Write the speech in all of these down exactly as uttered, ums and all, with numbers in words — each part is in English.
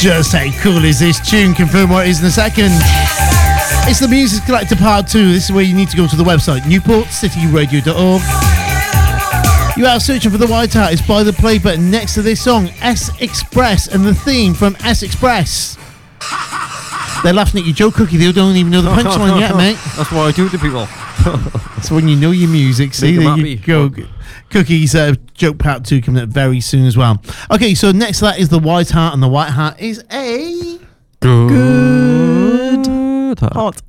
Just how cool is this tune? Confirm what it is in a second. It's the Music Collector Part two. This is where you need to go to the website, newport city radio dot org. You are searching for The White Hat. It's by the play button next to this song, S Express, and the theme from S Express. They're laughing at you, Joe Cookie. They don't even know the punchline yet, mate. That's what I do to people. That's when you know your music. See, there you go. Cookie's uh, joke part two coming up very soon as well. Okay, so next to that is The White Hat, and The White Hat is a good, good heart.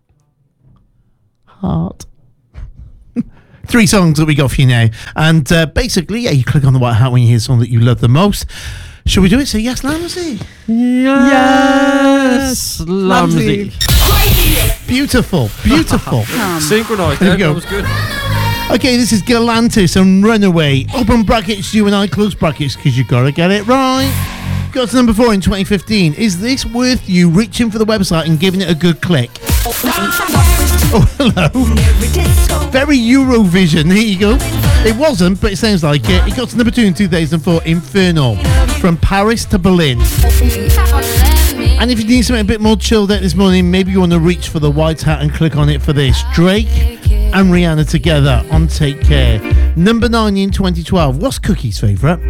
Heart. Three songs that we got for you now. And uh, basically, yeah, you click on The White Hat when you hear the song that you love the most. Shall we do it? Say yes, Lamsey. Yes, Lamsey. Beautiful, beautiful. Synchronised. There we go. That was good. Okay, this is Galantis and Runaway. Open brackets, you and I, close brackets, because you got to get it right. Got to number four in twenty fifteen. Is this worth you reaching for the website and giving it a good click? Oh, hello. Very Eurovision. Here you go. It wasn't, but it sounds like it. It got to number two in two thousand four, Inferno. From Paris to Berlin. And if you need something a bit more chilled out this morning, maybe you want to reach for The White Hat and click on it for this. Drake and Rihanna together on Take Care. Number nine in twenty twelve. What's Cookie's favourite?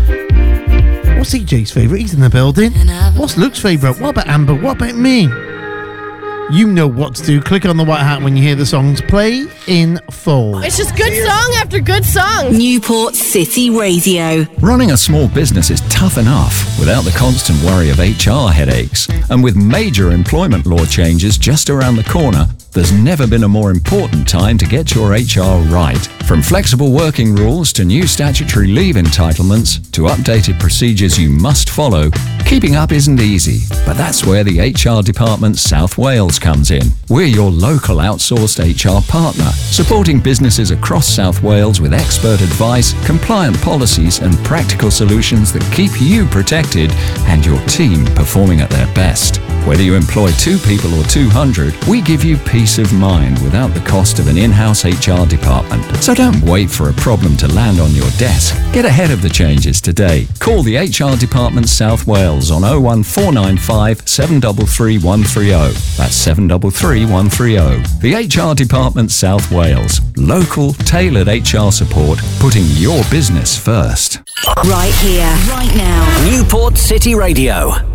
What's E J's favourite? He's in the building. What's Luke's favourite? What about Amber? What about me? You know what to do. Click on The White Hat when you hear the songs play in full. It's just good song after good song. Newport City Radio. Running a small business is tough enough without the constant worry of H R headaches. And with major employment law changes just around the corner, there's never been a more important time to get your H R right. From flexible working rules to new statutory leave entitlements to updated procedures you must follow, keeping up isn't easy. But that's where the H R Department South Wales comes in. We're your local outsourced H R partner, supporting businesses across South Wales with expert advice, compliant policies and practical solutions that keep you protected and your team performing at their best. Whether you employ two people or two hundred, we give you peace of mind without the cost of an in-house H R department. So don't wait for a problem to land on your desk. Get ahead of the changes today. Call the H R Department South Wales on oh one four nine five, seven three three, one three oh. That's seven three three, one three oh. The H R Department South Wales. Local, tailored H R support, putting your business first. Right here, right now. Newport City Radio.